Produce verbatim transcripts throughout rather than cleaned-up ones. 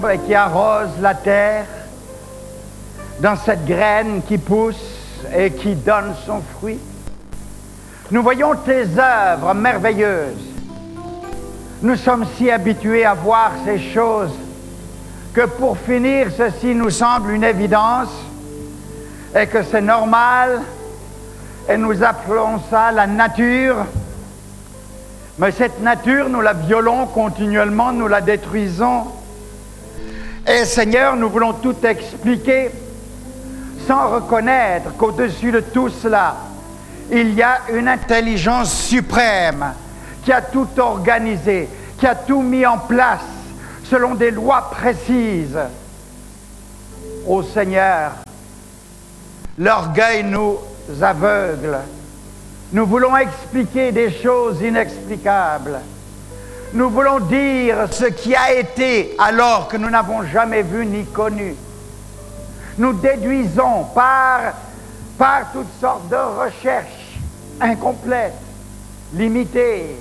et qui arrose la terre, dans cette graine qui pousse et qui donne son fruit. Nous voyons tes œuvres merveilleuses. Nous sommes si habitués à voir ces choses que pour finir, ceci nous semble une évidence et que c'est normal et nous appelons ça la nature. Mais cette nature, nous la violons continuellement, nous la détruisons. Et Seigneur, nous voulons tout expliquer sans reconnaître qu'au-dessus de tout cela, il y a une intelligence suprême qui a tout organisé, qui a tout mis en place selon des lois précises. Ô Seigneur, l'orgueil nous aveugle. Nous voulons expliquer des choses inexplicables. Nous voulons dire ce qui a été alors que nous n'avons jamais vu ni connu. Nous déduisons par, par toutes sortes de recherches incomplètes, limitées.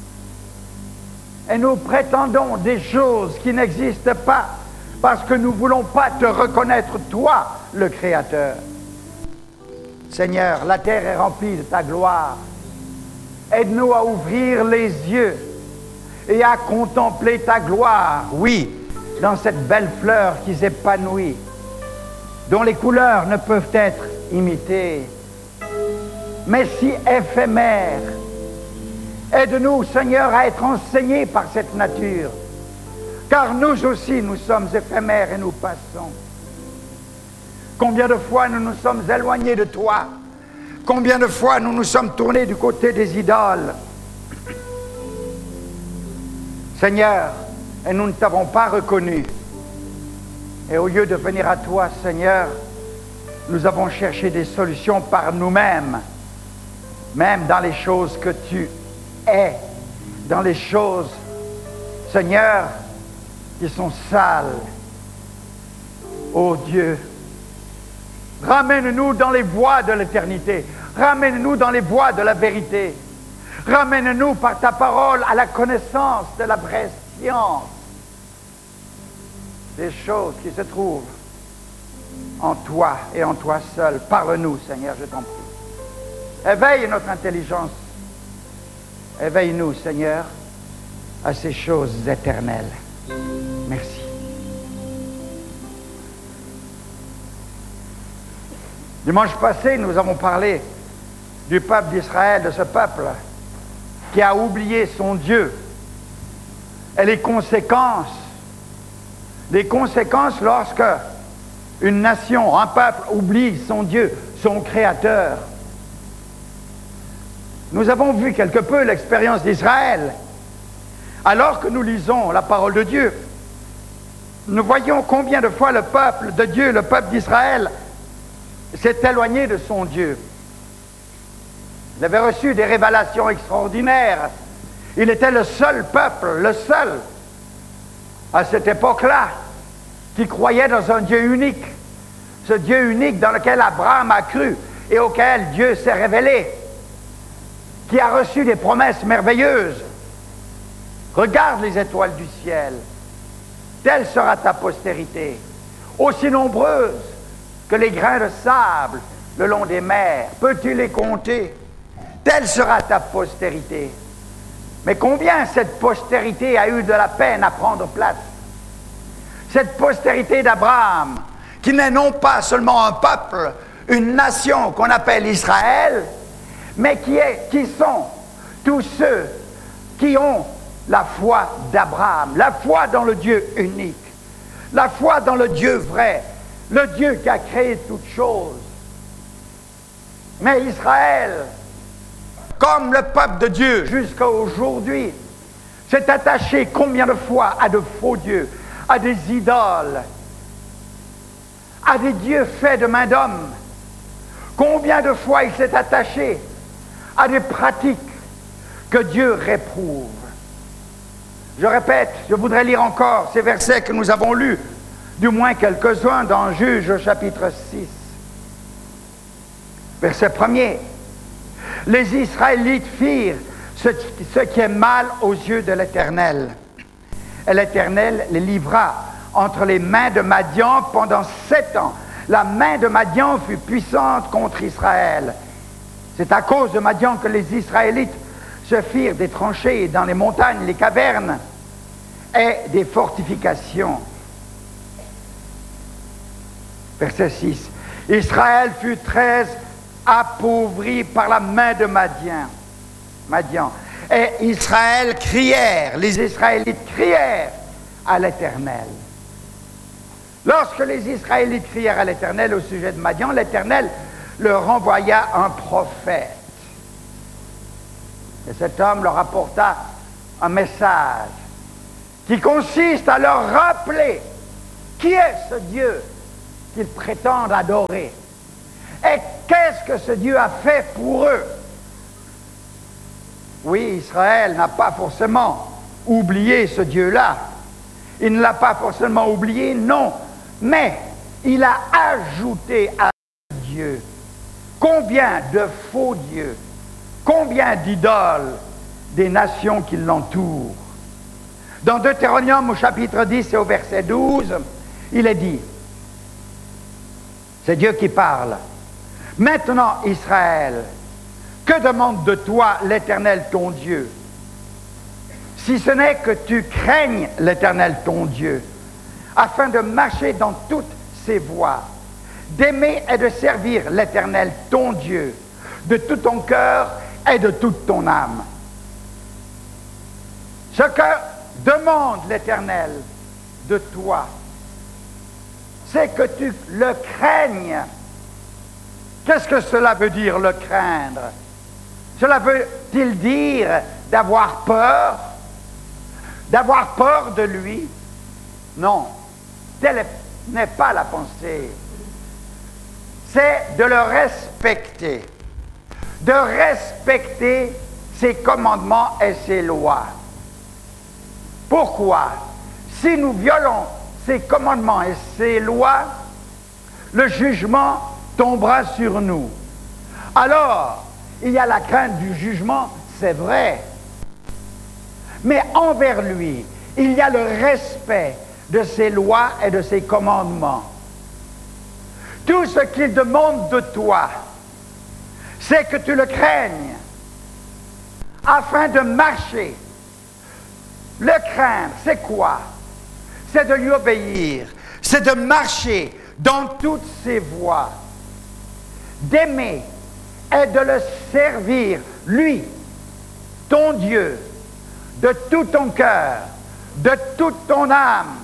Et nous prétendons des choses qui n'existent pas parce que nous ne voulons pas te reconnaître, toi, le Créateur. Seigneur, la terre est remplie de ta gloire. Aide-nous à ouvrir les yeux et à contempler ta gloire, oui, dans cette belle fleur qui s'épanouit, dont les couleurs ne peuvent être imitées, mais si éphémères. Aide-nous, Seigneur, à être enseignés par cette nature, car nous aussi, nous sommes éphémères et nous passons. Combien de fois nous nous sommes éloignés de toi? Combien de fois nous nous sommes tournés du côté des idoles? Seigneur, et nous ne t'avons pas reconnu. Et au lieu de venir à toi, Seigneur, nous avons cherché des solutions par nous-mêmes, même dans les choses que tu es, dans les choses, Seigneur, qui sont sales. Ô Dieu, ramène-nous dans les voies de l'éternité. Ramène-nous dans les voies de la vérité. Ramène-nous par ta parole à la connaissance de la vraie science des choses qui se trouvent en toi et en toi seul. Parle-nous, Seigneur, je t'en prie. Éveille notre intelligence. Éveille-nous, Seigneur, à ces choses éternelles. Merci. Dimanche passé, nous avons parlé du peuple d'Israël, de ce peuple qui a oublié son Dieu et les conséquences, les conséquences lorsque une nation, un peuple oublie son Dieu, son Créateur. Nous avons vu quelque peu l'expérience d'Israël. Alors que nous lisons la parole de Dieu, nous voyons combien de fois le peuple de Dieu, le peuple d'Israël, s'est éloigné de son Dieu. Il avait reçu des révélations extraordinaires. Il était le seul peuple, le seul, à cette époque-là, qui croyait dans un Dieu unique. Ce Dieu unique dans lequel Abraham a cru et auquel Dieu s'est révélé, qui a reçu des promesses merveilleuses. Regarde les étoiles du ciel. Telle sera ta postérité, aussi nombreuse que les grains de sable le long des mers. Peux-tu les compter? Telle sera ta postérité. Mais combien cette postérité a eu de la peine à prendre place? Cette postérité d'Abraham, qui n'est non pas seulement un peuple, une nation qu'on appelle Israël, mais qui, est, qui sont tous ceux qui ont la foi d'Abraham, la foi dans le Dieu unique, la foi dans le Dieu vrai, le Dieu qui a créé toutes choses. Mais Israël, comme le peuple de Dieu jusqu'à aujourd'hui, s'est attaché combien de fois à de faux dieux, à des idoles, à des dieux faits de main d'homme. Combien de fois il s'est attaché à des pratiques que Dieu réprouve. Je répète, je voudrais lire encore ces versets que nous avons lus, du moins quelques-uns dans Juges au chapitre six. Verset premier. Les Israélites firent ce, ce qui est mal aux yeux de l'Éternel. Et l'Éternel les livra entre les mains de Madian pendant sept ans. La main de Madian fut puissante contre Israël. C'est à cause de Madian que les Israélites se firent des tranchées dans les montagnes, les cavernes et des fortifications. Verset six. Israël fut très appauvri par la main de Madian. Madian. Et Israël crièrent, les Israélites crièrent à l'Éternel. Lorsque les Israélites crièrent à l'Éternel au sujet de Madian, l'Éternel leur envoya un prophète. Et cet homme leur apporta un message qui consiste à leur rappeler qui est ce Dieu qu'ils prétendent adorer et qu'est-ce que ce Dieu a fait pour eux. Oui, Israël n'a pas forcément oublié ce Dieu-là. Il ne l'a pas forcément oublié, non. Mais il a ajouté à Dieu combien de faux dieux, combien d'idoles des nations qui l'entourent. Dans Deutéronome au chapitre dix et au verset douze, il est dit, c'est Dieu qui parle, « Maintenant, Israël, que demande de toi l'Éternel ton Dieu, si ce n'est que tu craignes l'Éternel ton Dieu, afin de marcher dans toutes ses voies, d'aimer et de servir l'Éternel ton Dieu, de tout ton cœur et de toute ton âme. » Ce que demande l'Éternel de toi, c'est que tu le craignes. Qu'est-ce que cela veut dire, le craindre? Cela veut-il dire d'avoir peur? D'avoir peur de lui? Non, telle n'est pas la pensée. C'est de le respecter, de respecter ses commandements et ses lois. Pourquoi? Si nous violons ses commandements et ses lois, le jugement tombera sur nous. Alors, il y a la crainte du jugement, c'est vrai. Mais envers lui, il y a le respect de ses lois et de ses commandements. Tout ce qu'il demande de toi, c'est que tu le craignes, afin de marcher. Le craindre, c'est quoi? C'est de lui obéir, c'est de marcher dans toutes ses voies, d'aimer et de le servir, lui, ton Dieu, de tout ton cœur, de toute ton âme.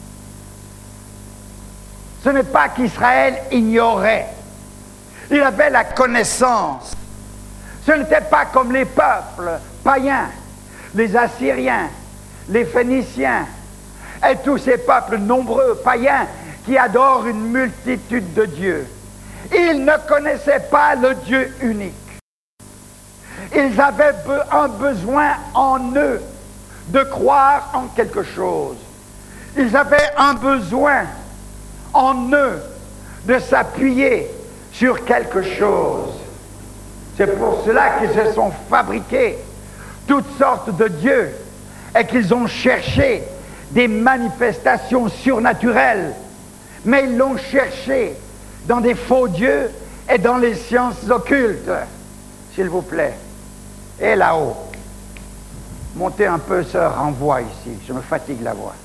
Ce n'est pas qu'Israël ignorait. Il avait la connaissance. Ce n'était pas comme les peuples païens, les Assyriens, les Phéniciens et tous ces peuples nombreux païens qui adorent une multitude de dieux. Ils ne connaissaient pas le Dieu unique. Ils avaient un besoin en eux de croire en quelque chose. Ils avaient un besoin en eux de s'appuyer sur quelque chose. C'est pour cela qu'ils se sont fabriqués toutes sortes de dieux et qu'ils ont cherché des manifestations surnaturelles. Mais ils l'ont cherché dans des faux dieux et dans les sciences occultes. S'il vous plaît. Et là-haut. Montez un peu ce renvoi ici. Je me fatigue la voix.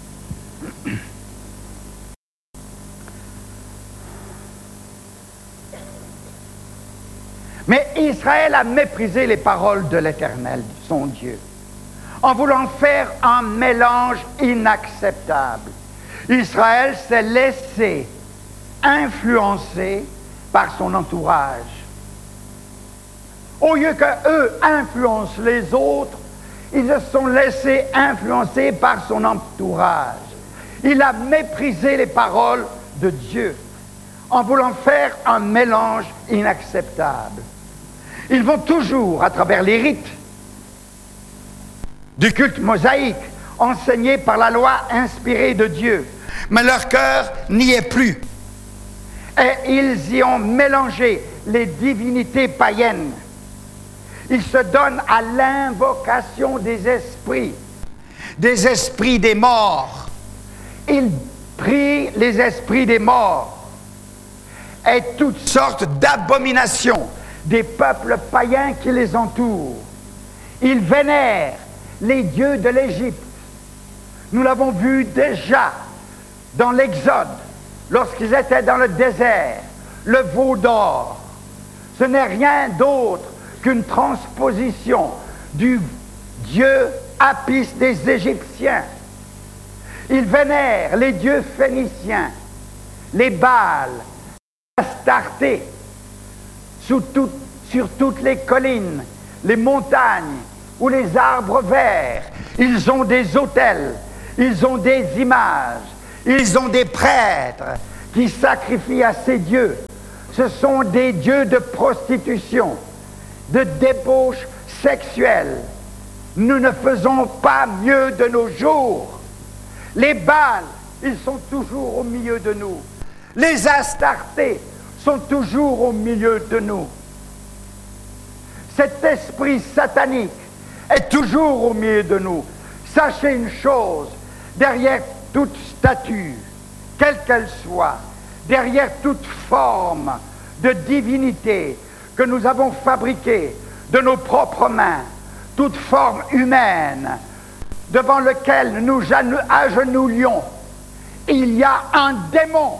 Mais Israël a méprisé les paroles de l'Éternel, son Dieu, en voulant faire un mélange inacceptable. Israël s'est laissé influencer par son entourage. Au lieu qu'eux influencent les autres, ils se sont laissés influencer par son entourage. Il a méprisé les paroles de Dieu en voulant faire un mélange inacceptable. Ils vont toujours, à travers les rites du culte mosaïque, enseignés par la loi inspirée de Dieu, mais leur cœur n'y est plus. Et ils y ont mélangé les divinités païennes. Ils se donnent à l'invocation des esprits, des esprits des morts. Il prit les esprits des morts et toutes sortes d'abominations des peuples païens qui les entourent. Il vénère les dieux de l'Égypte. Nous l'avons vu déjà dans l'Exode, lorsqu'ils étaient dans le désert, le veau d'or. Ce n'est rien d'autre qu'une transposition du dieu Apis des Égyptiens. Il vénère les dieux phéniciens, les Baals, l'Astarté, sous tout, sur toutes les collines, les montagnes ou les arbres verts. Ils ont des autels, ils ont des images, ils ont des prêtres qui sacrifient à ces dieux. Ce sont des dieux de prostitution, de débauche sexuelle. Nous ne faisons pas mieux de nos jours. Les Baals, ils sont toujours au milieu de nous. Les Astartés sont toujours au milieu de nous. Cet esprit satanique est toujours au milieu de nous. Sachez une chose, derrière toute statue, quelle qu'elle soit, derrière toute forme de divinité que nous avons fabriquée de nos propres mains, toute forme humaine devant laquelle nous agenouillons, il y a un démon,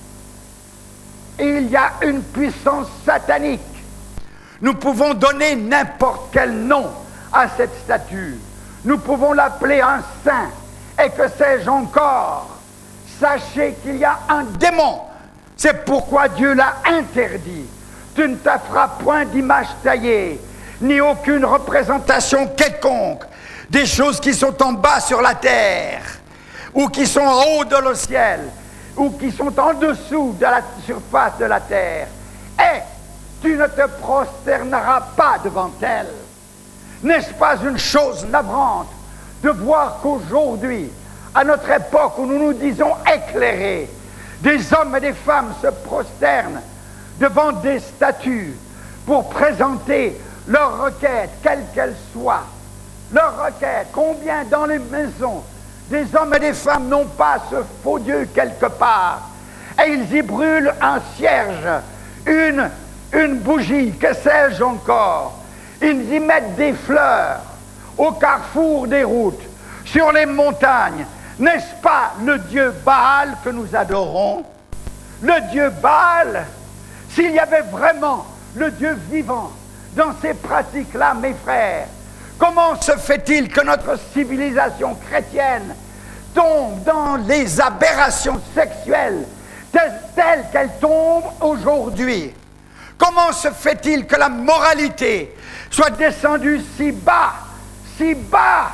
il y a une puissance satanique. Nous pouvons donner n'importe quel nom à cette statue. Nous pouvons l'appeler un saint, et que sais-je encore. Sachez qu'il y a un démon. C'est pourquoi Dieu l'a interdit. Tu ne te feras point d'image taillée, ni aucune représentation quelconque des choses qui sont en bas sur la terre, ou qui sont en haut dans le ciel, ou qui sont en dessous de la surface de la terre. Et tu ne te prosterneras pas devant elles. N'est-ce pas une chose navrante de voir qu'aujourd'hui, à notre époque où nous nous disons éclairés, des hommes et des femmes se prosternent devant des statues pour présenter leurs requêtes, quelles qu'elles soient. Leurs requêtes, combien dans les maisons des hommes et des femmes n'ont pas ce faux Dieu quelque part, et ils y brûlent un cierge, une, une bougie, que sais-je encore. Ils y mettent des fleurs au carrefour des routes, sur les montagnes. N'est-ce pas le Dieu Baal que nous adorons? Le Dieu Baal, s'il y avait vraiment le Dieu vivant dans ces pratiques-là, mes frères, comment se fait-il que notre civilisation chrétienne tombe dans les aberrations sexuelles telles qu'elles tombent aujourd'hui? Comment se fait-il que la moralité soit descendue si bas, si bas,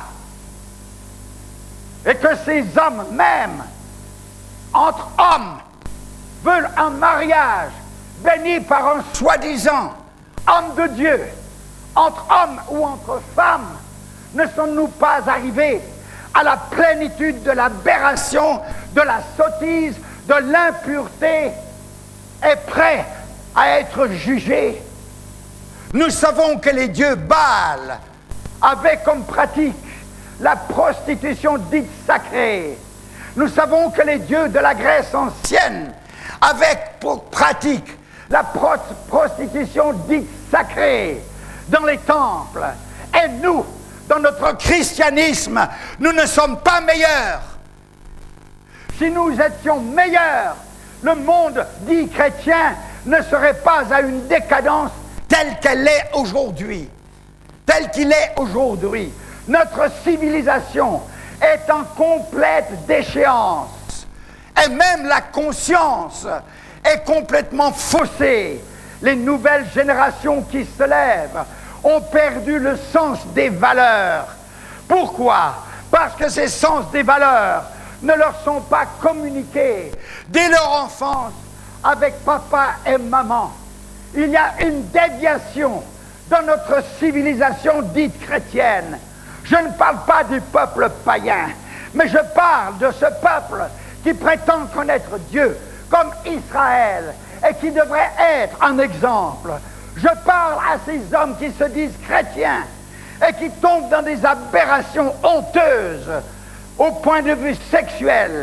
et que ces hommes même, entre hommes, veulent un mariage béni par un soi-disant homme de Dieu? Entre hommes ou entre femmes, ne sommes-nous pas arrivés à la plénitude de l'aberration, de la sottise, de l'impureté, et prêts à être jugés? Nous savons que les dieux Baal avaient comme pratique la prostitution dite sacrée. Nous savons que les dieux de la Grèce ancienne avaient pour pratique la pro- prostitution dite sacrée dans les temples. Et nous, dans notre christianisme, nous ne sommes pas meilleurs. Si nous étions meilleurs, le monde dit chrétien ne serait pas à une décadence telle qu'elle est aujourd'hui. Telle qu'il est aujourd'hui. Notre civilisation est en complète déchéance. Et même la conscience est complètement faussée. Les nouvelles générations qui se lèvent ont perdu le sens des valeurs. Pourquoi? Parce que ces sens des valeurs ne leur sont pas communiqués dès leur enfance avec papa et maman. Il y a une déviation dans notre civilisation dite chrétienne. Je ne parle pas du peuple païen, mais je parle de ce peuple qui prétend connaître Dieu comme Israël et qui devrait être un exemple. Je parle à ces hommes qui se disent chrétiens et qui tombent dans des aberrations honteuses au point de vue sexuel,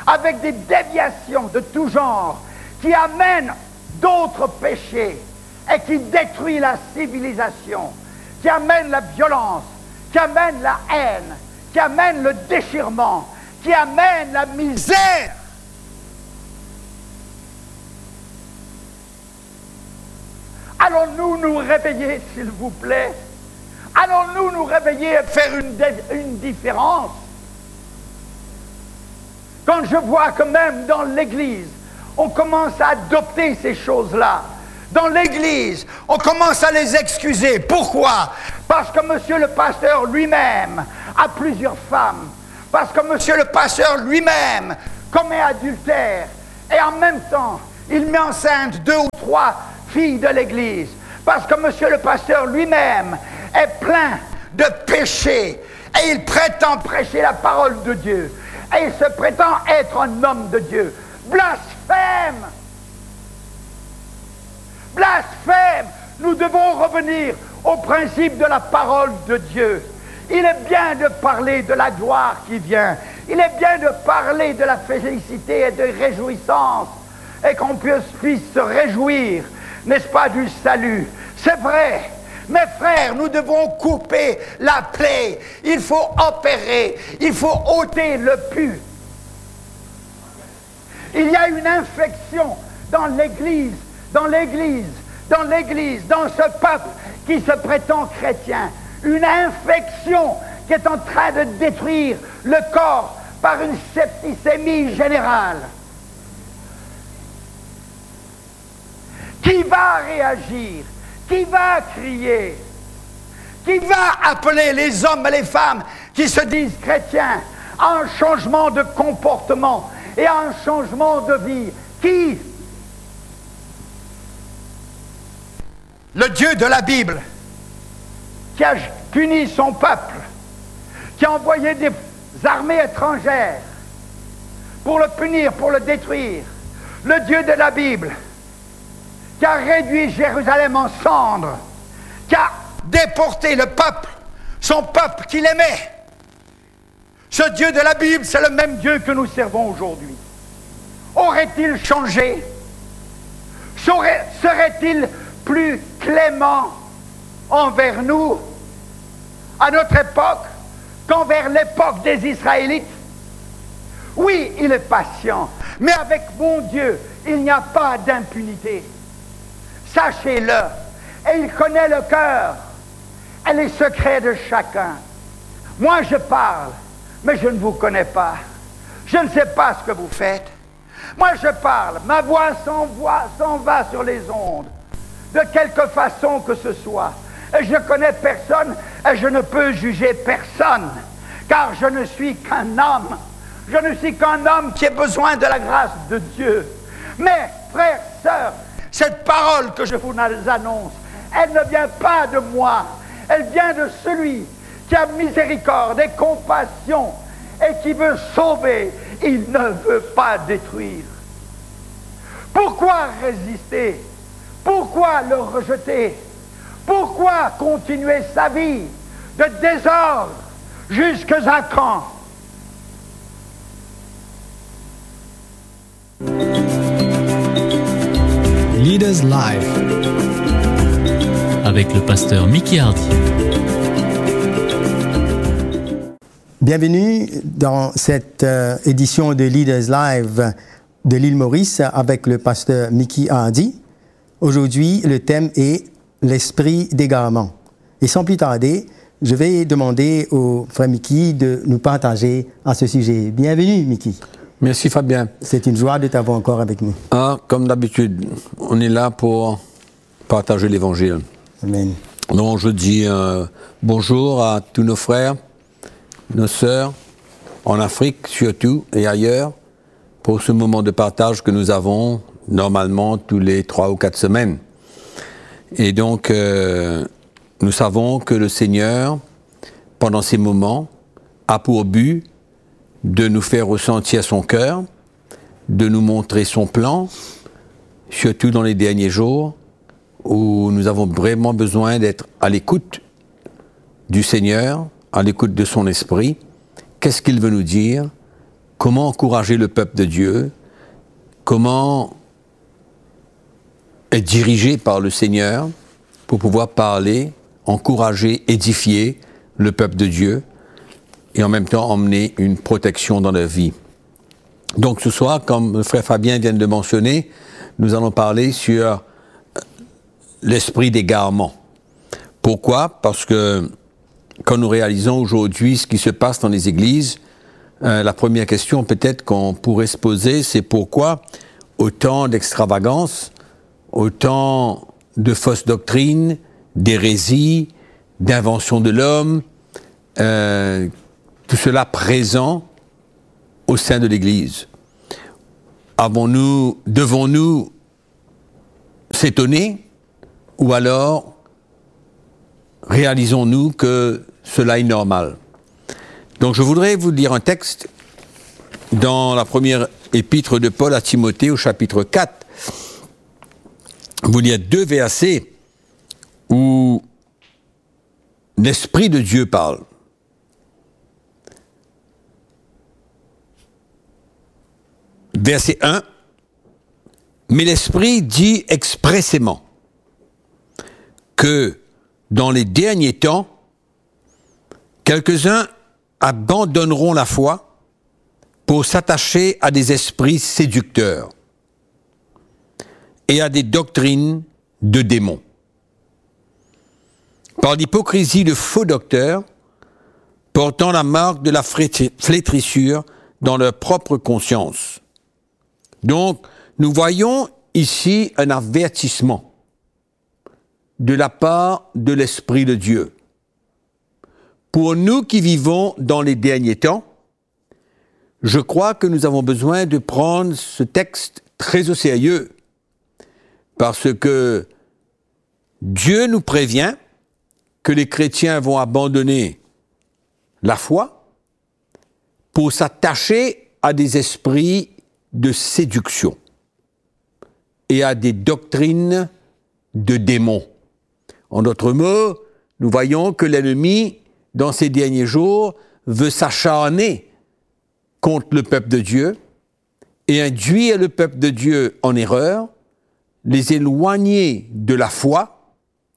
avec des déviations de tout genre, qui amènent d'autres péchés et qui détruisent la civilisation, qui amènent la violence, qui amènent la haine, qui amènent le déchirement, qui amènent la misère. Allons-nous nous réveiller, s'il vous plaît? Allons-nous nous réveiller et faire une, une différence? Quand je vois que même dans l'Église, on commence à adopter ces choses-là. Dans l'Église, on commence à les excuser. Pourquoi? Parce que monsieur le pasteur lui-même a plusieurs femmes. Parce que monsieur le pasteur lui-même commet adultère. Et en même temps, il met enceinte deux ou trois filles de l'Église. Parce que monsieur le pasteur lui-même est plein de péchés. Et il prétend prêcher la parole de Dieu. Et il se prétend être un homme de Dieu. Blasphème! Blasphème! Nous devons revenir au principe de la parole de Dieu. Il est bien de parler de la gloire qui vient. Il est bien de parler de la félicité et de réjouissance. Et qu'on puisse, puisse se réjouir, n'est-ce pas, du salut. C'est vrai. Mes frères, nous devons couper la plaie. Il faut opérer. Il faut ôter le pu. Il y a une infection dans l'Église, dans l'Église, dans l'Église, dans ce peuple qui se prétend chrétien. Une infection qui est en train de détruire le corps par une septicémie générale. Qui va réagir? Qui va crier? Qui va appeler les hommes et les femmes qui se disent chrétiens à un changement de comportement et à un changement de vie? Qui? Le Dieu de la Bible, qui a puni son peuple, qui a envoyé des armées étrangères pour le punir, pour le détruire. Le Dieu de la Bible, qui a réduit Jérusalem en cendres, qui a déporté le peuple, son peuple qu'il aimait. Ce Dieu de la Bible, c'est le même Dieu que nous servons aujourd'hui. Aurait-il changé? Serait-il plus clément envers nous, à notre époque, qu'envers l'époque des Israélites? Oui, il est patient, mais avec mon Dieu, il n'y a pas d'impunité. Sachez-le, et il connaît le cœur et les secrets de chacun. Moi, je parle, mais je ne vous connais pas. Je ne sais pas ce que vous faites. Moi, je parle, ma voix s'envoie, s'en va sur les ondes, de quelque façon que ce soit. Et je ne connais personne, et je ne peux juger personne, car je ne suis qu'un homme. Je ne suis qu'un homme qui a besoin de la grâce de Dieu. Mais, frères, sœurs, cette parole que je vous annonce, elle ne vient pas de moi, elle vient de celui qui a miséricorde et compassion et qui veut sauver, il ne veut pas détruire. Pourquoi résister? Pourquoi le rejeter? Pourquoi continuer sa vie de désordre jusqu'à quand? Leaders Live avec le pasteur Mickey Hardy. Bienvenue dans cette euh, édition de Leaders Live de l'île Maurice avec le pasteur Mickey Hardy. Aujourd'hui, le thème est l'esprit d'égarement. Et sans plus tarder, je vais demander au frère Mickey de nous partager à ce sujet. Bienvenue, Mickey. Merci Fabien. C'est une joie de t'avoir encore avec nous. Ah, comme d'habitude, on est là pour partager l'évangile. Amen. Donc je dis euh, bonjour à tous nos frères, nos sœurs, en Afrique surtout et ailleurs, pour ce moment de partage que nous avons normalement tous les trois ou quatre semaines. Et donc, euh, nous savons que le Seigneur, pendant ces moments, a pour but de nous faire ressentir son cœur, de nous montrer son plan, surtout dans les derniers jours, où nous avons vraiment besoin d'être à l'écoute du Seigneur, à l'écoute de son esprit. Qu'est-ce qu'il veut nous dire comment encourager le peuple de Dieu, comment être dirigé par le Seigneur pour pouvoir parler, encourager, édifier le peuple de Dieu et en même temps emmener une protection dans leur vie. Donc ce soir, comme le frère Fabien vient de mentionner, nous allons parler sur l'esprit d'égarement. Pourquoi? Parce que quand nous réalisons aujourd'hui ce qui se passe dans les églises, euh, la première question peut-être qu'on pourrait se poser, c'est pourquoi autant d'extravagance, autant de fausses doctrines, d'hérésies, d'inventions de l'homme, euh, tout cela présent au sein de l'Église. Avons-nous, devons-nous s'étonner ou alors réalisons-nous que cela est normal? Donc je voudrais vous lire un texte dans la première épître de Paul à Timothée au chapitre quatre. Vous lire deux versets où l'Esprit de Dieu parle. Verset un. Mais l'Esprit dit expressément que dans les derniers temps, quelques-uns abandonneront la foi pour s'attacher à des esprits séducteurs et à des doctrines de démons. Par l'hypocrisie de faux docteurs, portant la marque de la flétrissure dans leur propre conscience. Donc, nous voyons ici un avertissement de la part de l'Esprit de Dieu. Pour nous qui vivons dans les derniers temps, je crois que nous avons besoin de prendre ce texte très au sérieux, parce que Dieu nous prévient que les chrétiens vont abandonner la foi pour s'attacher à des esprits de séduction et à des doctrines de démons. En d'autres mots, nous voyons que l'ennemi, dans ces derniers jours, veut s'acharner contre le peuple de Dieu et induire le peuple de Dieu en erreur, les éloigner de la foi,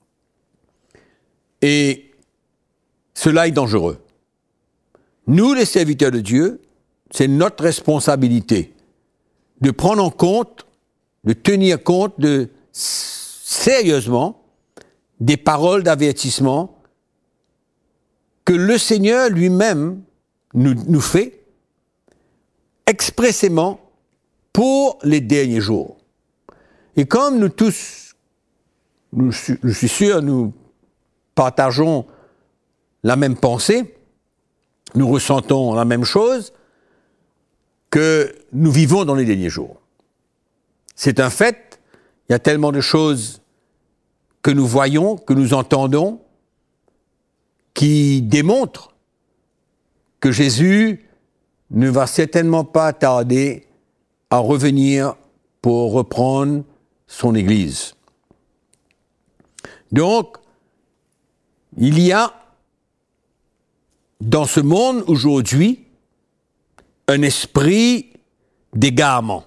et cela est dangereux. Nous, les serviteurs de Dieu, c'est notre responsabilité de prendre en compte, de tenir compte de, sérieusement, des paroles d'avertissement que le Seigneur lui-même nous, nous fait expressément pour les derniers jours. Et comme nous tous, nous, je suis sûr, nous partageons la même pensée, nous ressentons la même chose, que nous vivons dans les derniers jours. C'est un fait, il y a tellement de choses que nous voyons, que nous entendons, qui démontrent que Jésus ne va certainement pas tarder à revenir pour reprendre son Église. Donc, il y a dans ce monde aujourd'hui un esprit d'égarement,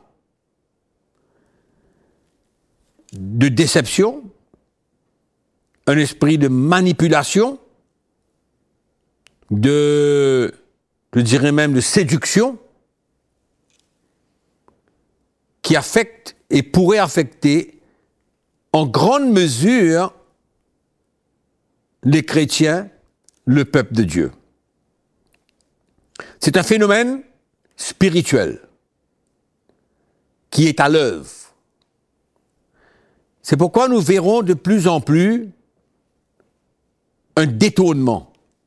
de déception, un esprit de manipulation, de, je dirais même de séduction, qui affecte et pourrait affecter en grande mesure les chrétiens, le peuple de Dieu. C'est un phénomène spirituel qui est à l'œuvre. C'est pourquoi nous verrons de plus en plus un détournement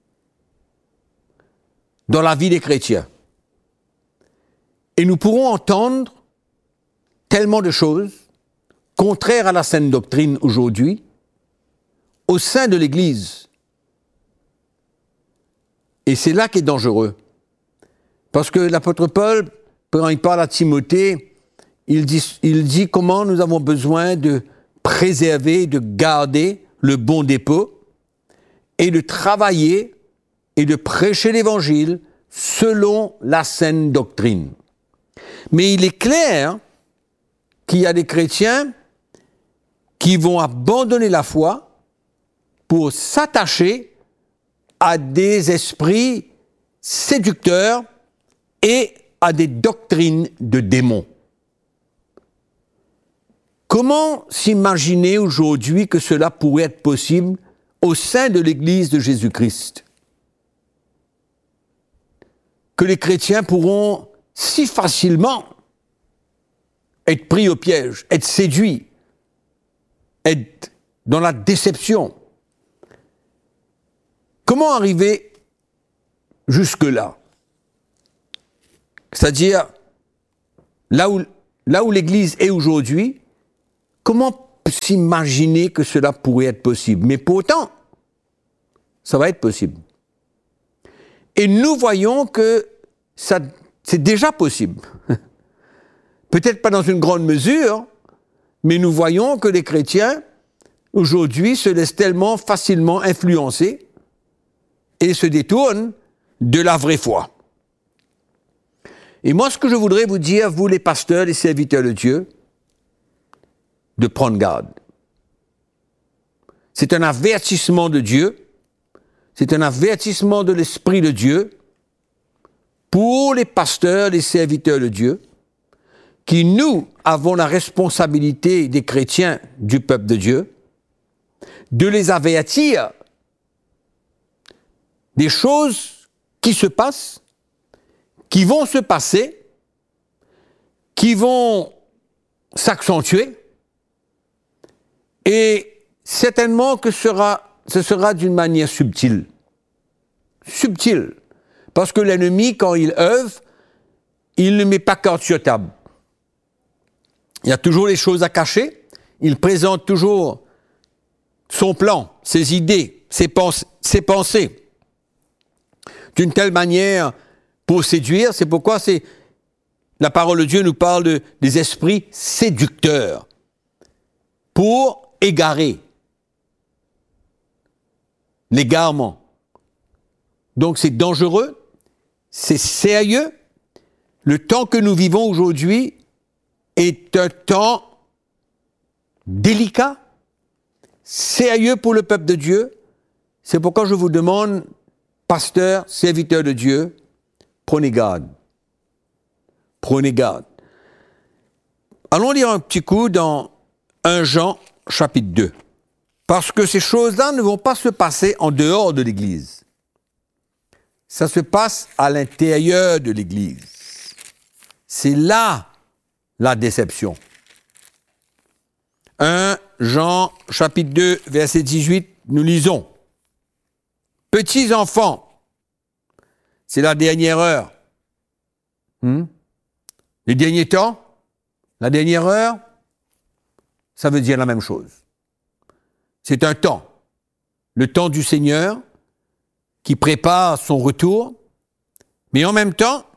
dans la vie des chrétiens. Et nous pourrons entendre tellement de choses contraires à la saine doctrine aujourd'hui au sein de l'Église. Et c'est là qu'est dangereux. Parce que l'apôtre Paul, quand il parle à Timothée, il dit, il dit comment nous avons besoin de préserver, de garder le bon dépôt et de travailler et de prêcher l'Évangile selon la saine doctrine. Mais il est clair qu'il y a des chrétiens qui vont abandonner la foi pour s'attacher à des esprits séducteurs et à des doctrines de démons. Comment s'imaginer aujourd'hui que cela pourrait être possible au sein de l'Église de Jésus-Christ? Que les chrétiens pourront si facilement être pris au piège, être séduits, être dans la déception. Comment arriver jusque-là? C'est-à-dire, là où, là où l'Église est aujourd'hui, comment s'imaginer que cela pourrait être possible? Mais pourtant, ça va être possible. Et nous voyons que ça, c'est déjà possible. Peut-être pas dans une grande mesure, mais nous voyons que les chrétiens, aujourd'hui, se laissent tellement facilement influencer et se détournent de la vraie foi. Et moi, ce que je voudrais vous dire, vous les pasteurs, les serviteurs de Dieu, de prendre garde. C'est un avertissement de Dieu, c'est un avertissement de l'Esprit de Dieu pour les pasteurs, les serviteurs de Dieu, qui, nous, avons la responsabilité des chrétiens du peuple de Dieu, de les avertir des choses qui se passent, qui vont se passer, qui vont s'accentuer, et certainement que sera, ce sera d'une manière subtile. Subtile. Parce que l'ennemi, quand il œuvre, il ne met pas carte sur table. Il y a toujours les choses à cacher, il présente toujours son plan, ses idées, ses, pens- ses pensées, d'une telle manière pour séduire. C'est pourquoi c'est, la parole de Dieu nous parle de, des esprits séducteurs, pour égarer, l'égarement. Donc c'est dangereux, c'est sérieux. Le temps que nous vivons aujourd'hui est un temps délicat, sérieux pour le peuple de Dieu. C'est pourquoi je vous demande, pasteurs, serviteurs de Dieu, prenez garde. Prenez garde. Allons lire un petit coup dans premier Jean, chapitre deux. Parce que ces choses-là ne vont pas se passer en dehors de l'Église. Ça se passe à l'intérieur de l'Église. C'est là la déception. premier Jean, chapitre deux, verset dix-huit, nous lisons. Petits enfants, c'est la dernière heure. Hmm? Les derniers temps, la dernière heure, ça veut dire la même chose. C'est un temps, le temps du Seigneur, qui prépare son retour, mais en même temps,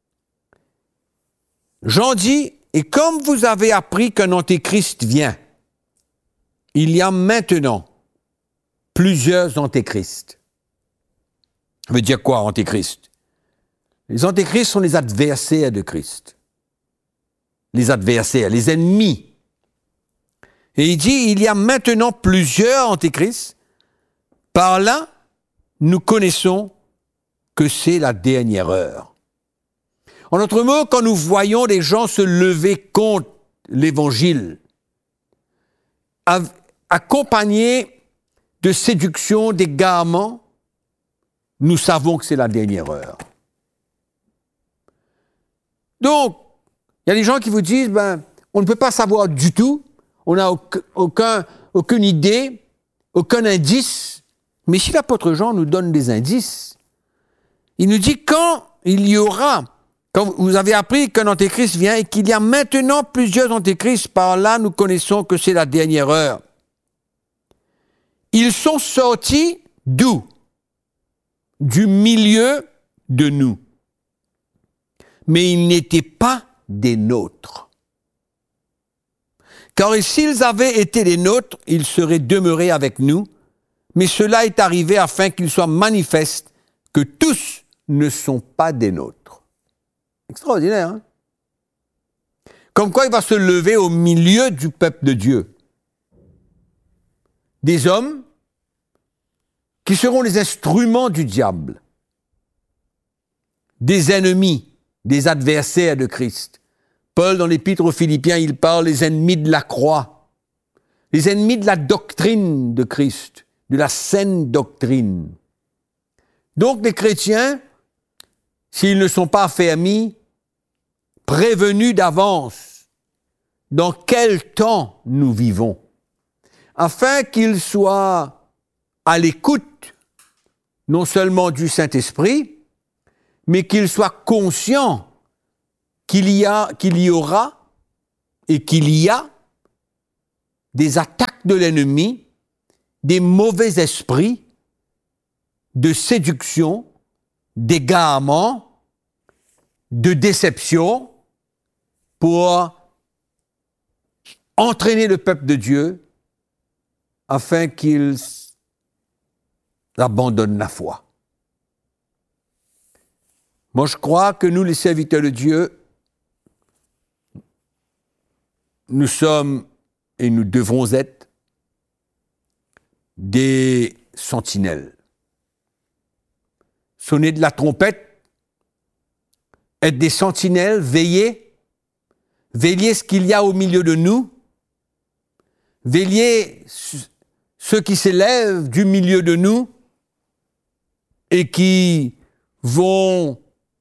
Jean dit, et comme vous avez appris qu'un antéchrist vient, il y a maintenant plusieurs antéchrists. Ça veut dire quoi, antéchrist? Les antéchrists sont les adversaires de Christ. Les adversaires, les ennemis. Et il dit, il y a maintenant plusieurs antéchrists. Par là, nous connaissons que c'est la dernière heure. En d'autres mots, quand nous voyons des gens se lever contre l'Évangile, accompagnés de séduction, d'égarement, nous savons que c'est la dernière heure. Donc, il y a des gens qui vous disent, ben, on ne peut pas savoir du tout, on n'a aucun, aucun, aucune idée, aucun indice. Mais si l'apôtre Jean nous donne des indices, il nous dit quand il y aura, quand vous avez appris qu'un antéchrist vient et qu'il y a maintenant plusieurs antéchrists, par là nous connaissons que c'est la dernière heure. Ils sont sortis d'où? Du milieu de nous. Mais ils n'étaient pas des nôtres. Car s'ils avaient été des nôtres, ils seraient demeurés avec nous, mais cela est arrivé afin qu'il soit manifeste que tous ne sont pas des nôtres. Extraordinaire, hein? Comme quoi il va se lever au milieu du peuple de Dieu. Des hommes qui seront les instruments du diable, des ennemis, des adversaires de Christ. Paul, dans l'Épître aux Philippiens, il parle des ennemis de la croix, les ennemis de la doctrine de Christ, de la saine doctrine. Donc les chrétiens, s'ils ne sont pas affermis, prévenus d'avance, dans quel temps nous vivons, afin qu'ils soient à l'écoute, non seulement du Saint-Esprit, mais qu'ils soient conscients qu'il y a, qu'il y aura et qu'il y a des attaques de l'ennemi, des mauvais esprits, de séduction, d'égarement, de déception, pour entraîner le peuple de Dieu afin qu'il abandonne la foi. Moi, je crois que nous, les serviteurs de Dieu, nous sommes et nous devrons être des sentinelles. Sonner de la trompette, être des sentinelles, veiller, veiller ce qu'il y a au milieu de nous, veiller ceux qui s'élèvent du milieu de nous et qui vont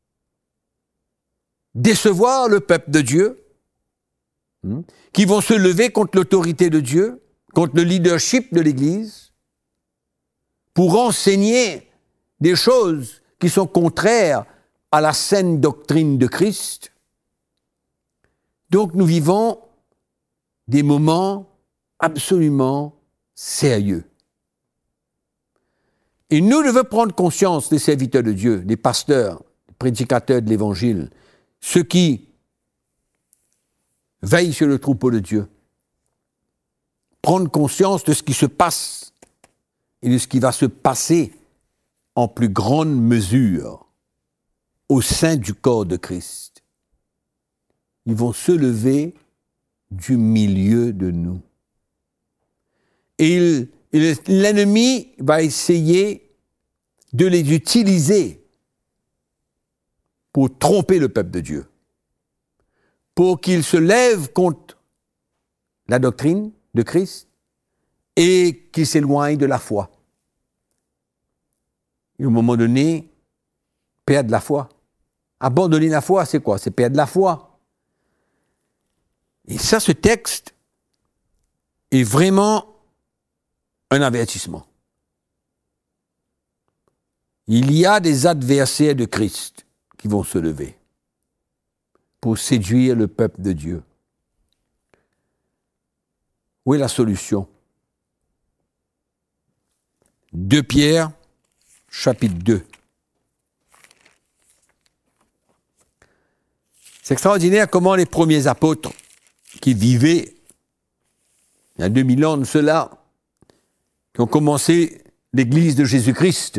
décevoir le peuple de Dieu, qui vont se lever contre l'autorité de Dieu, contre le leadership de l'Église, pour enseigner des choses qui sont contraires à la saine doctrine de Christ. Donc nous vivons des moments absolument sérieux. Et nous devons prendre conscience, les serviteurs de Dieu, les pasteurs, les prédicateurs de l'Évangile, ceux qui veillent sur le troupeau de Dieu, prendre conscience de ce qui se passe et de ce qui va se passer en plus grande mesure au sein du corps de Christ. Ils vont se lever du milieu de nous. Et, il, et l'ennemi va essayer de les utiliser pour tromper le peuple de Dieu, pour qu'ils se lèvent contre la doctrine de Christ et qu'ils s'éloignent de la foi. Et au moment donné, perdre la foi. Abandonner la foi, c'est quoi? C'est perdre la foi. Et ça, ce texte est vraiment un avertissement. Il y a des adversaires de Christ qui vont se lever pour séduire le peuple de Dieu. Où est la solution? deux Pierre, chapitre deux. C'est extraordinaire comment les premiers apôtres qui vivaient il y a deux mille ans de cela, qui ont commencé l'Église de Jésus-Christ,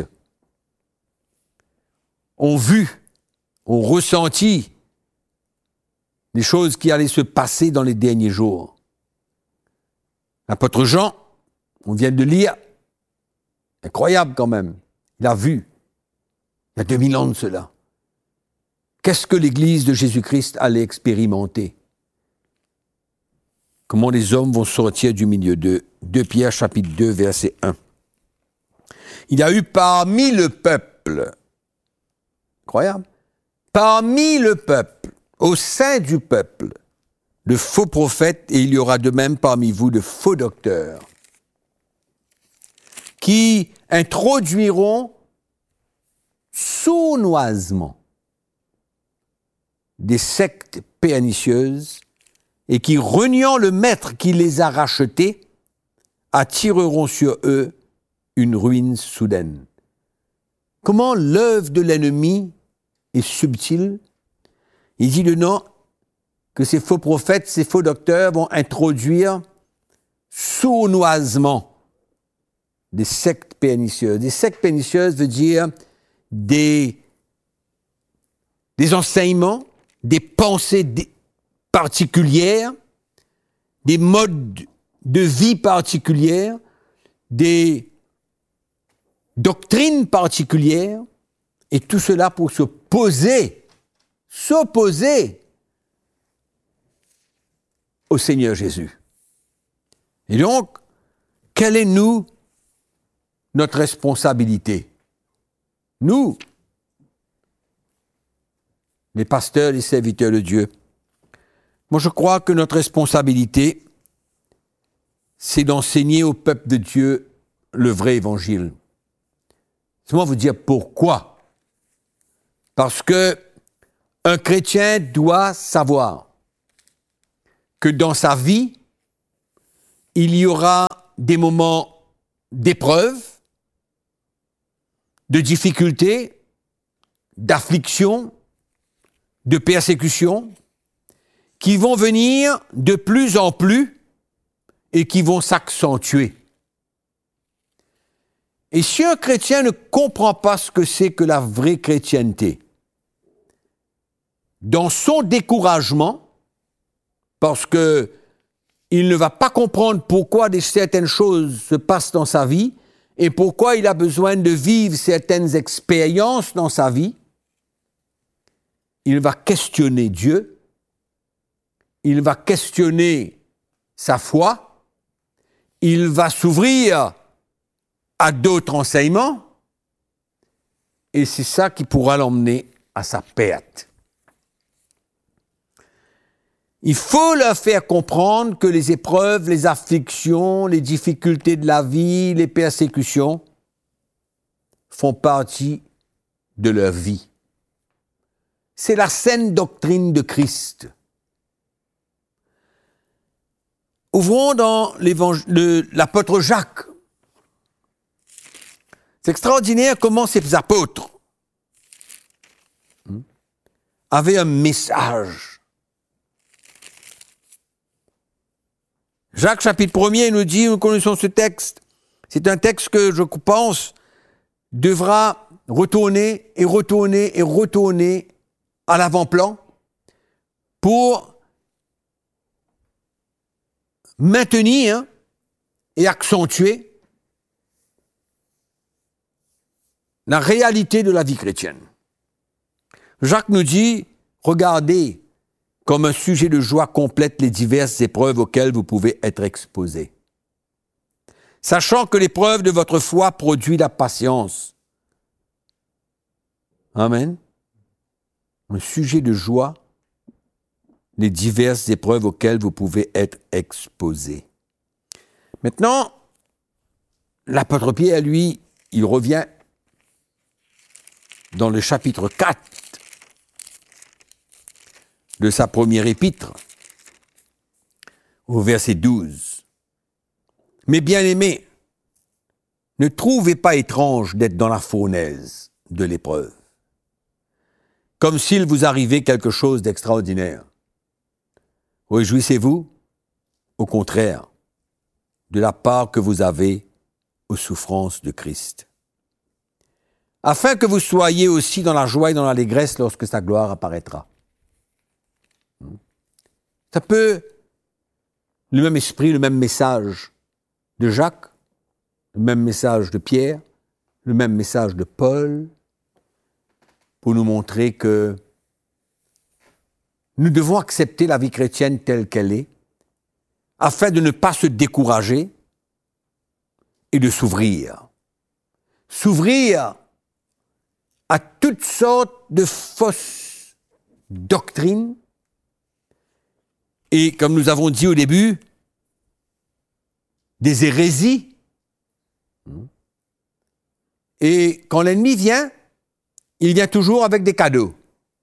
ont vu, ont ressenti les choses qui allaient se passer dans les derniers jours. L'apôtre Jean, on vient de lire, incroyable quand même, il a vu, il y a deux mille ans de cela, qu'est-ce que l'Église de Jésus-Christ allait expérimenter? Comment les hommes vont sortir du milieu d'eux. deux Pierre, chapitre deux, verset un. Il y a eu parmi le peuple, incroyable, parmi le peuple, au sein du peuple, de faux prophètes, et il y aura de même parmi vous de faux docteurs, qui introduiront sournoisement des sectes pernicieuses et qui, reniant le maître qui les a rachetés, attireront sur eux une ruine soudaine. Comment l'œuvre de l'ennemi est subtile? Il dit le nom que ces faux prophètes, ces faux docteurs vont introduire sournoisement des sectes pernicieuses. Des sectes pernicieuses veut dire des des enseignements, des pensées particulières, des modes de vie particulières, des doctrines particulières, et tout cela pour s'opposer, s'opposer au Seigneur Jésus. Et donc, quelle est, nous, notre responsabilité? Nous, les pasteurs, les serviteurs de Dieu. Moi, je crois que notre responsabilité, c'est d'enseigner au peuple de Dieu le vrai évangile. Laissez-moi vous dire pourquoi. Parce que un chrétien doit savoir que dans sa vie, il y aura des moments d'épreuve, de difficultés, d'affliction, de persécution, qui vont venir de plus en plus et qui vont s'accentuer. Et si un chrétien ne comprend pas ce que c'est que la vraie chrétienté, dans son découragement, parce que il ne va pas comprendre pourquoi des certaines choses se passent dans sa vie et pourquoi il a besoin de vivre certaines expériences dans sa vie, il va questionner Dieu, il va questionner sa foi, il va s'ouvrir à d'autres enseignements, et c'est ça qui pourra l'emmener à sa perte. Il faut leur faire comprendre que les épreuves, les afflictions, les difficultés de la vie, les persécutions font partie de leur vie. C'est la saine doctrine de Christ. Ouvrons dans l'apôtre Jacques. C'est extraordinaire comment ces apôtres avaient un message. Jacques, chapitre premier, nous dit, nous connaissons ce texte, c'est un texte que je pense devra retourner et retourner et retourner à l'avant-plan pour maintenir et accentuer la réalité de la vie chrétienne. Jacques nous dit, regardez comme un sujet de joie complète les diverses épreuves auxquelles vous pouvez être exposés. Sachant que l'épreuve de votre foi produit la patience. Amen. Un sujet de joie, les diverses épreuves auxquelles vous pouvez être exposés. Maintenant, l'apôtre Pierre, lui, il revient dans le chapitre quatre de sa première épître, au verset douze. « Mes bien-aimés, ne trouvez pas étrange d'être dans la fournaise de l'épreuve, comme s'il vous arrivait quelque chose d'extraordinaire. Réjouissez-vous, au contraire, de la part que vous avez aux souffrances de Christ, afin que vous soyez aussi dans la joie et dans l'allégresse lorsque sa gloire apparaîtra. » C'est un peu le même esprit, le même message de Jacques, le même message de Pierre, le même message de Paul, pour nous montrer que nous devons accepter la vie chrétienne telle qu'elle est, afin de ne pas se décourager et de s'ouvrir. S'ouvrir à toutes sortes de fausses doctrines, et comme nous avons dit au début, des hérésies. Et quand l'ennemi vient, il vient toujours avec des cadeaux.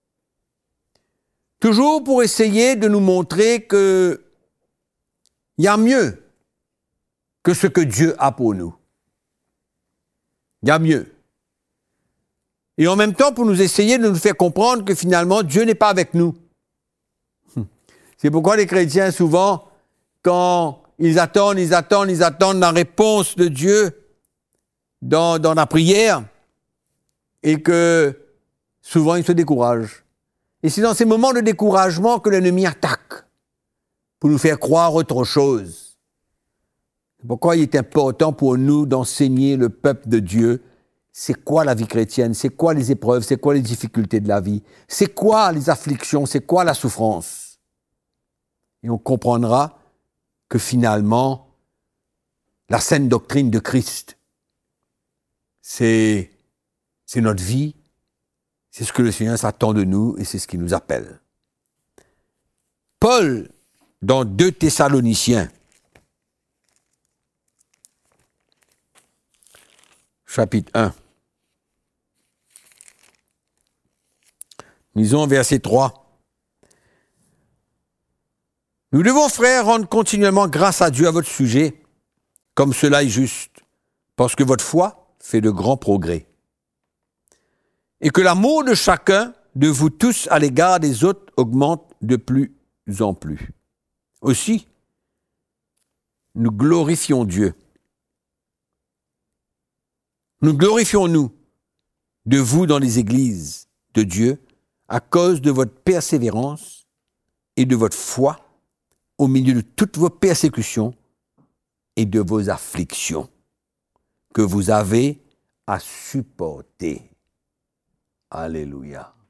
Toujours pour essayer de nous montrer qu'il y a mieux que ce que Dieu a pour nous. Il y a mieux. Et en même temps, pour nous essayer de nous faire comprendre que finalement, Dieu n'est pas avec nous. C'est pourquoi les chrétiens, souvent, quand ils attendent, ils attendent, ils attendent la réponse de Dieu dans, dans la prière, et que souvent ils se découragent. Et c'est dans ces moments de découragement que l'ennemi attaque pour nous faire croire autre chose. C'est pourquoi il est important pour nous d'enseigner le peuple de Dieu c'est quoi la vie chrétienne, c'est quoi les épreuves, c'est quoi les difficultés de la vie, c'est quoi les afflictions, c'est quoi la souffrance. Et on comprendra que finalement, la saine doctrine de Christ, c'est, c'est notre vie, c'est ce que le Seigneur s'attend de nous et c'est ce qu'il nous appelle. Paul, dans deux Thessaloniciens, chapitre un, lisons verset trois. Nous devons, frères, rendre continuellement grâce à Dieu à votre sujet, comme cela est juste, parce que votre foi fait de grands progrès. Et que l'amour de chacun de vous tous à l'égard des autres augmente de plus en plus. Aussi, nous glorifions Dieu. Nous glorifions-nous de vous dans les églises de Dieu à cause de votre persévérance et de votre foi au milieu de toutes vos persécutions et de vos afflictions que vous avez à supporter. Alléluia.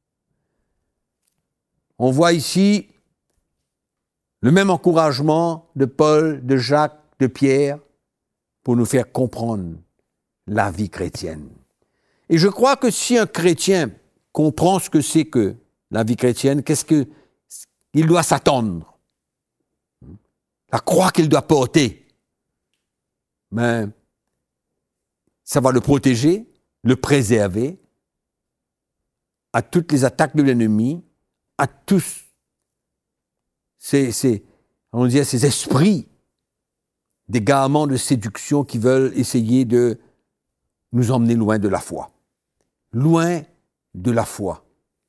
On voit ici le même encouragement de Paul, de Jacques, de Pierre pour nous faire comprendre la vie chrétienne. Et je crois que si un chrétien comprend ce que c'est que la vie chrétienne, qu'est-ce qu'il doit s'attendre? La croix qu'il doit porter, mais ça va le protéger, le préserver à toutes les attaques de l'ennemi, à tous ces, ces, on dirait ces esprits d'égarement, de séduction qui veulent essayer de nous emmener loin de la foi. Loin de la foi.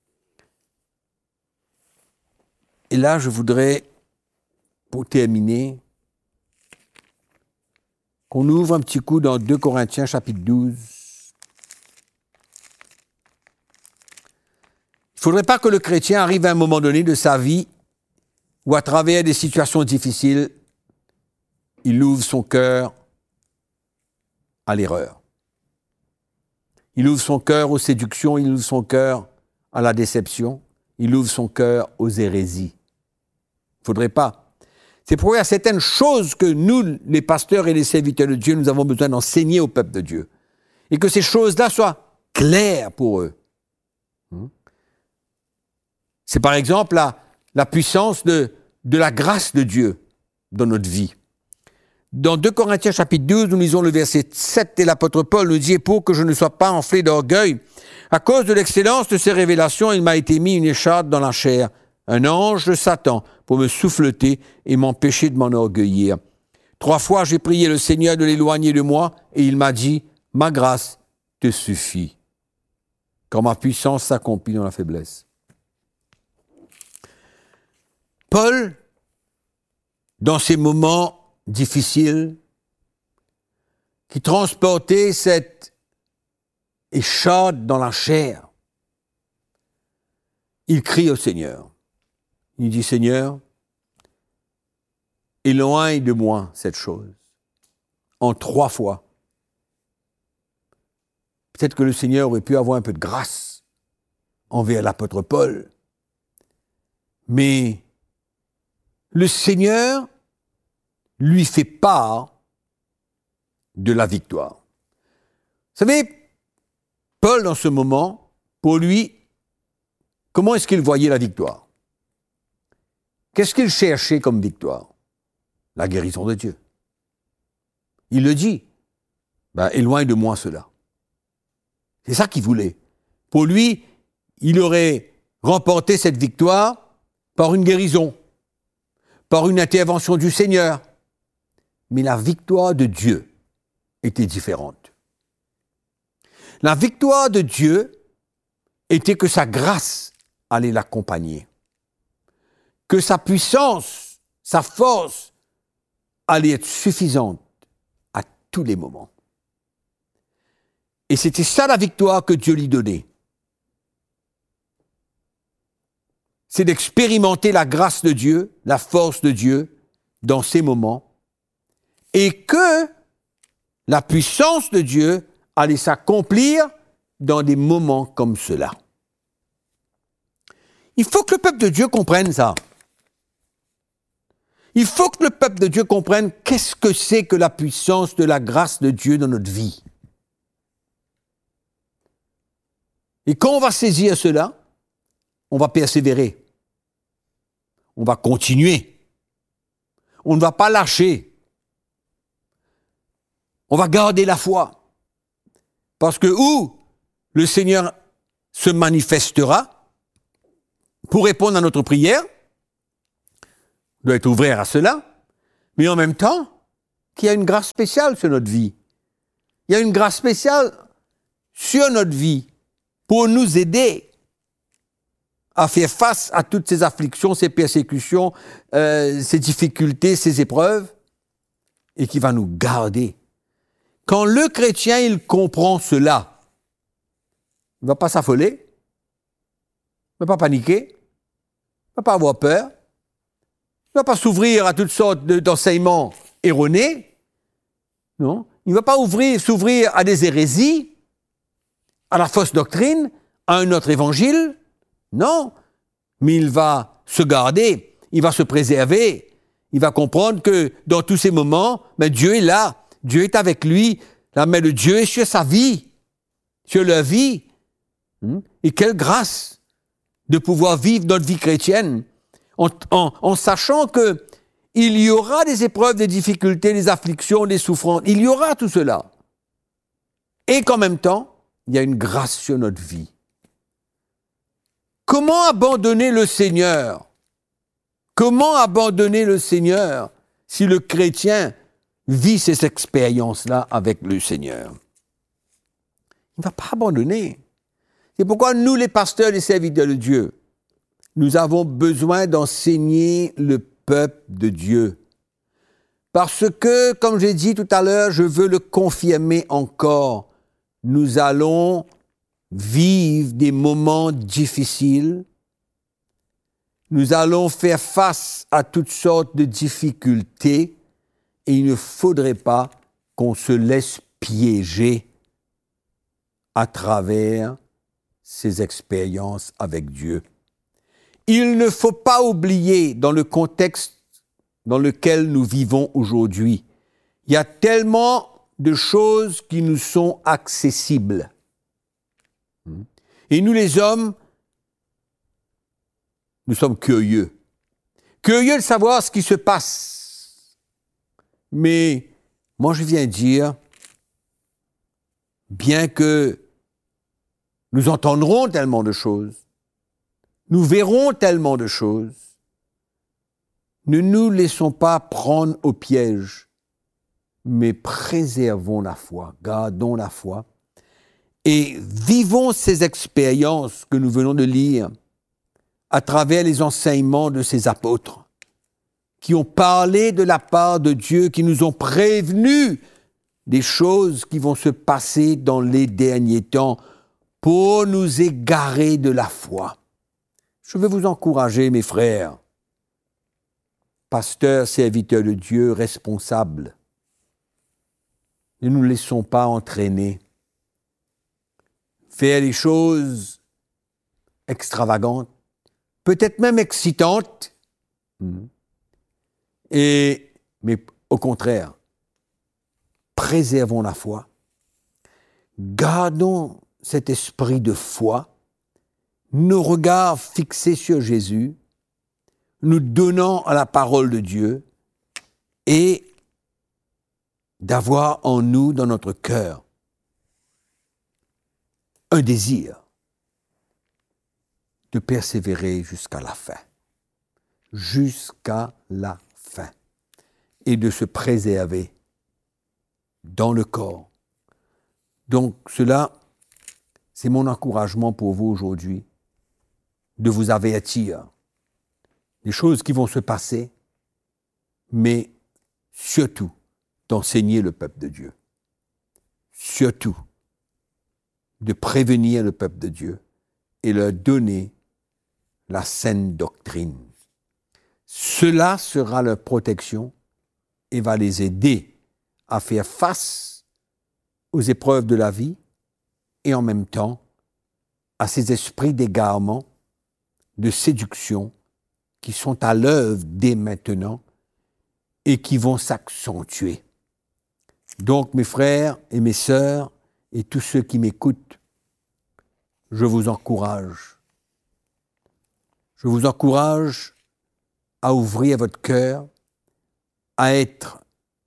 Et là, je voudrais, pour terminer, qu'on ouvre un petit coup dans deux Corinthiens, chapitre douze. Il ne faudrait pas que le chrétien arrive à un moment donné de sa vie où, à travers des situations difficiles, il ouvre son cœur à l'erreur. Il ouvre son cœur aux séductions, il ouvre son cœur à la déception, il ouvre son cœur aux hérésies. Il ne faudrait pas. C'est pourquoi il y a certaines choses que nous, les pasteurs et les serviteurs de Dieu, nous avons besoin d'enseigner au peuple de Dieu. Et que ces choses-là soient claires pour eux. C'est par exemple la, la puissance de, de la grâce de Dieu dans notre vie. Dans deux Corinthiens chapitre douze, nous lisons le verset sept et l'apôtre Paul nous dit « Pour que je ne sois pas enflé d'orgueil, à cause de l'excellence de ces révélations, il m'a été mis une écharpe dans la chair, un ange de Satan, pour me souffleter et m'empêcher de m'enorgueillir. Trois fois j'ai prié le Seigneur de l'éloigner de moi, et il m'a dit « Ma grâce te suffit, quand ma puissance s'accomplit dans la faiblesse. » Paul, dans ces moments difficiles, qui transportait cette écharpe dans la chair, il crie au Seigneur. Il dit, Seigneur, éloigne de moi cette chose. En trois fois. Peut-être que le Seigneur aurait pu avoir un peu de grâce envers l'apôtre Paul. Mais le Seigneur lui fait part de la victoire. Vous savez, Paul, dans ce moment, pour lui, comment est-ce qu'il voyait la victoire? Qu'est-ce qu'il cherchait comme victoire? La guérison de Dieu. Il le dit, ben, éloigne de moi cela. C'est ça qu'il voulait. Pour lui, il aurait remporté cette victoire par une guérison, par une intervention du Seigneur. Mais la victoire de Dieu était différente. La victoire de Dieu était que sa grâce allait l'accompagner, que sa puissance, sa force allait être suffisante à tous les moments. Et c'était ça la victoire que Dieu lui donnait. c'est d'expérimenter la grâce de Dieu, la force de Dieu dans ces moments, et que la puissance de Dieu allait s'accomplir dans des moments comme cela. Il faut que le peuple de Dieu comprenne ça. Il faut que le peuple de Dieu comprenne qu'est-ce que c'est que la puissance de la grâce de Dieu dans notre vie. Et quand on va saisir cela, on va persévérer. On va continuer. On ne va pas lâcher. On va garder la foi. Parce que où le Seigneur se manifestera pour répondre à notre prière, on doit être ouvert à cela, mais en même temps, qu'il y a une grâce spéciale sur notre vie. Il y a une grâce spéciale sur notre vie pour nous aider à faire face à toutes ces afflictions, ces persécutions, euh, ces difficultés, ces épreuves, et qui va nous garder. Quand le chrétien, il comprend cela, il ne va pas s'affoler, il ne va pas paniquer, il ne va pas avoir peur, il ne va pas s'ouvrir à toutes sortes d'enseignements erronés, non, il ne va pas ouvrir, s'ouvrir à des hérésies, à la fausse doctrine, à un autre évangile, non, mais il va se garder, il va se préserver, il va comprendre que dans tous ces moments, ben Dieu est là, Dieu est avec lui, la main de Dieu est sur sa vie, sur leur vie. Et quelle grâce de pouvoir vivre notre vie chrétienne en, en, en sachant que il y aura des épreuves, des difficultés, des afflictions, des souffrances, il y aura tout cela. Et qu'en même temps, il y a une grâce sur notre vie. Comment abandonner le Seigneur? Comment abandonner le Seigneur si le chrétien vit ces expériences-là avec le Seigneur? Il ne va pas abandonner. C'est pourquoi nous, les pasteurs, les serviteurs de Dieu, nous avons besoin d'enseigner le peuple de Dieu. Parce que, comme j'ai dit tout à l'heure, je veux le confirmer encore, nous allons vivre des moments difficiles. Nous allons faire face à toutes sortes de difficultés et il ne faudrait pas qu'on se laisse piéger à travers ces expériences avec Dieu. Il ne faut pas oublier dans le contexte dans lequel nous vivons aujourd'hui, il y a tellement de choses qui nous sont accessibles. Et nous les hommes, nous sommes curieux. Curieux de savoir ce qui se passe. Mais moi je viens dire, bien que nous entendrons tellement de choses, nous verrons tellement de choses, ne nous laissons pas prendre au piège, mais préservons la foi, gardons la foi, et vivons ces expériences que nous venons de lire à travers les enseignements de ces apôtres, qui ont parlé de la part de Dieu, qui nous ont prévenus des choses qui vont se passer dans les derniers temps pour nous égarer de la foi. Je veux vous encourager, mes frères, pasteurs, serviteurs de Dieu, responsables. Ne nous laissons pas entraîner, faire les choses extravagantes, peut-être même excitantes, et, mais au contraire, préservons la foi, gardons cet esprit de foi, nos regards fixés sur Jésus, nous donnant à la parole de Dieu et d'avoir en nous, dans notre cœur, un désir de persévérer jusqu'à la fin, jusqu'à la fin, et de se préserver dans le corps. Donc cela, c'est mon encouragement pour vous aujourd'hui, de vous avertir des choses qui vont se passer, mais surtout d'enseigner le peuple de Dieu. Surtout de prévenir le peuple de Dieu et leur donner la saine doctrine. Cela sera leur protection et va les aider à faire face aux épreuves de la vie et en même temps à ces esprits d'égarement, de séduction qui sont à l'œuvre dès maintenant et qui vont s'accentuer. Donc, mes frères et mes sœurs et tous ceux qui m'écoutent, je vous encourage. Je vous encourage à ouvrir votre cœur, à être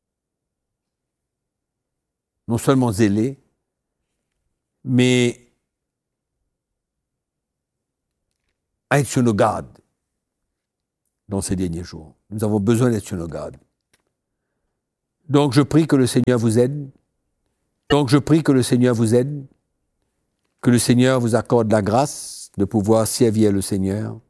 non seulement zélé, mais à être sur nos gardes dans ces derniers jours. Nous avons besoin d'être sur nos gardes. Donc je prie que le Seigneur vous aide. Donc je prie que le Seigneur vous aide, que le Seigneur vous accorde la grâce de pouvoir servir le Seigneur